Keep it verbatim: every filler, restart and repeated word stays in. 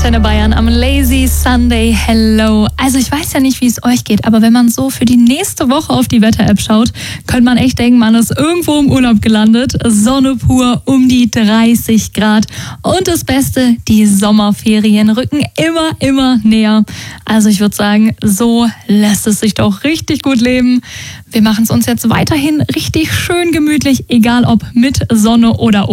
Antenne Bayern am Lazy Sunday. Hello. Also ich weiß ja nicht, wie es euch geht, aber wenn man so für die nächste Woche auf die Wetter-App schaut, könnte man echt denken, man ist irgendwo im Urlaub gelandet. Sonne pur, um die dreißig Grad. Und das Beste, die Sommerferien rücken immer, immer näher. Also ich würde sagen, so lässt es sich doch richtig gut leben. Wir machen es uns jetzt weiterhin richtig schön gemütlich, egal ob mit Sonne oder ohne.